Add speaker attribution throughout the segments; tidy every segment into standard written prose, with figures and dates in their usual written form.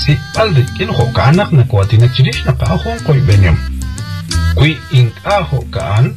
Speaker 1: si palde kin ho kanak na ko atin chirish na ka hon koy benyam kui ink aho kaan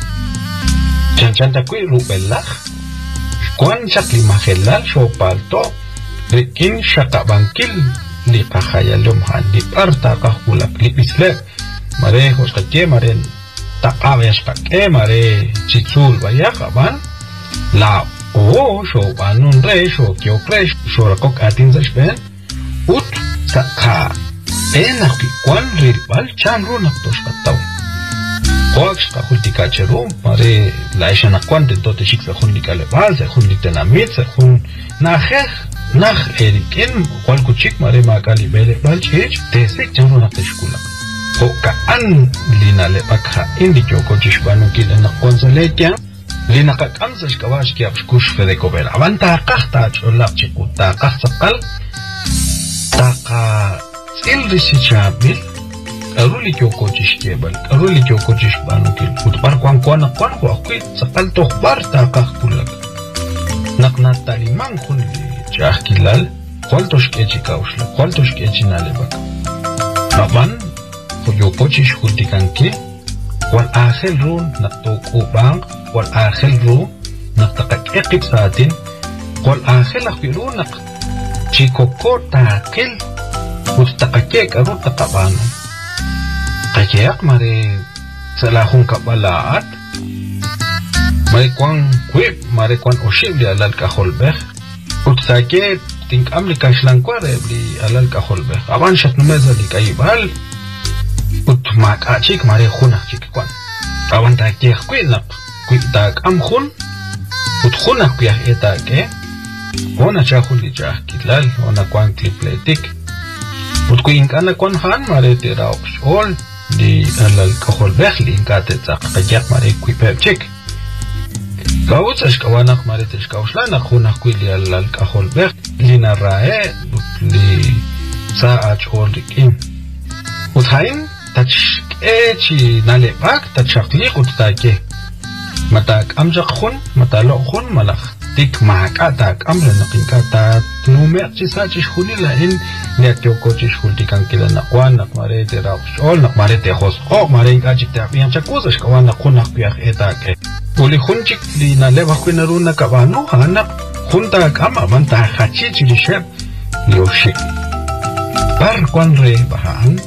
Speaker 1: chanchanta kui rubellah kwan shakli mahelal shopalto rikin shakabankil li kahayalum handi parta kahulak li isle mare hoskake maren taqabesh kake mare chitzul bayakaban la o shobanun re sho kyokre shorakok atin zashben ut sakha enak kwan rilbal chanru naktoshkataw Hoax kahultika cherum mare laisha na kwan de dote shik sa khun likale bal sa khun litena mit sa khun na khekh nach eriken kwal kuchik mare makali bele bal chich tesik chanru nakteshkula ho ka an lina le bakha indi kyoko chishbanu kile na konsolekya lina ka kamsa shkawash ki apshkush fede kobela avanta qahta cholaq chikuta qahsaqal taqa silrisi chabil aruli kyoko chishkebal aruli kyoko chishbanu kil utbar kwan ko akui sakal tokhbar ta qahkulak naqna taliman khun chahkilal qoltosh kechikaushla qoltosh kechinale bak aban kyoko chishkutikanki wal akhil run naqtoku bang wal akhil ru naqtaqaqib saatin wal akhil akhirun chikoko taqil utaqakek arut taqabanu Kayak mare salahun kabalaat mare kwan kwip mare kwan oshibli alal kaholbeh utsake tink amli kashlan kware bli alal kaholbeh aban shat numezali kaibal ut makachik mare khuna chik kwan aban ta ke khwinak kwitak am khun ut khuna kwya etake ona chahuli jah kilal ona kwan klipletik ut kwin kana kwan han mare tera ol di alal kahol behli ingate tsaqaqyak mare kuipepchik gauts ashkawanak mare tishkawshlana khunak kuili alal kahol beh lina rae li saach ordikin uthain tachkechi nalebak tachaqli utake matak amjaq khun matalo khun malakh tik maakatak amre naqinka numer chisachi khulila in nekyoko chishkultikan kila naqwan naqmare te raqshol naqmare te khos o mare ingachik te apian chakusa shkawan naqunaq piaq etake uli khunchik li naleba khwinaruna kabanu hanak khunta kama banta khachi chilishep lioshik par kwanre bahan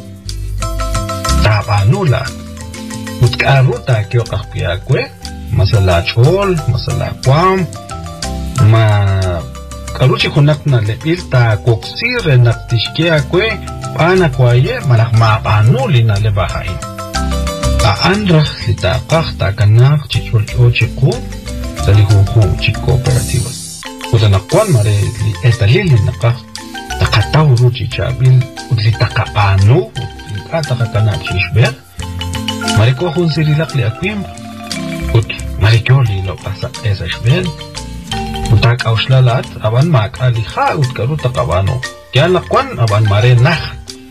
Speaker 1: tabanula utkaruta kyoqaq piaqwe masala chol masala kwam ma karuchi khunakna le ilta koksire naktishkia kwe pana kwaye malak ma panuli na le bahain a andra lita qahta kanak chichul chiku salihu chi cooperativas udana kwan mare li etalili naqah taqataw ruchi chabil udli taqapanu ata kanak chishber mare ko hun sirilak li akwim ut mare kyoli lo pasa esa shben utak auslalat aban mak ali kha utkaru taqabano kyan kwan aban mare nah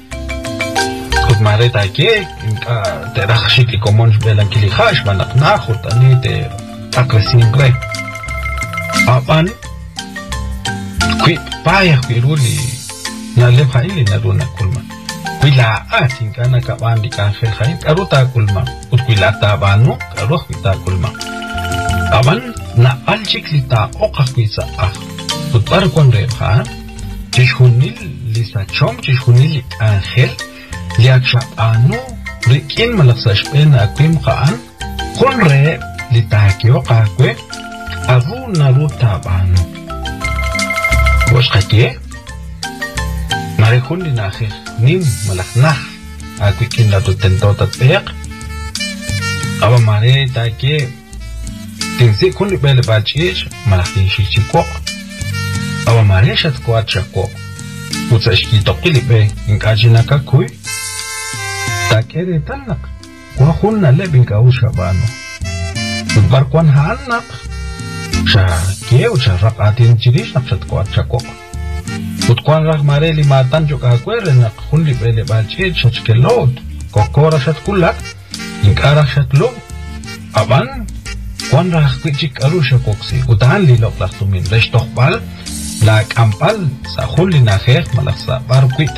Speaker 1: ut mare ta ke inka terakhshi ki komon belan kili khash banak nah utani te akresingre aban kui paya kiruli na le phaili na runa kulma kuila atin kana ka bandi kan khel khain karuta kulma ut kuila ta banu karuh kita kulma aban na alchik lita oqaqisa ah utbar kon rebha chishunil lisa chom chishunil angel liaksha anu rikin malaksash pena kim khan khonre lita kyo qaqwe avu naruta banu wasqake mare khundi nakhir nim malakna akwikin la tutentota peq aba mare ta ke tinsi kun bele balchish malakhin shichiko aba mare shat kwat chako utsashki toqili be inkajina ka kuy takere tanak wa khunna lebin ka ushabano bar kwan hanak sha ke ucharaqatin chirish naqshat kwat chako utkwan raq mare li matan joka kwere nak khunli bele balchish chachkelot kokora shat kulak inkara shat lo aban Kwan rah kuchik arusha koksi utan li lok laktumin resh tokbal la kampal sa khulli na kher malak sa bar